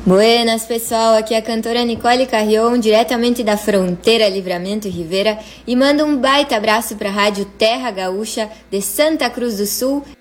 Buenas, pessoal, aqui é a cantora Nicole Carrion, diretamente da fronteira Livramento e Rivera, e mando um baita abraço para a Rádio Terra Gaúcha de Santa Cruz do Sul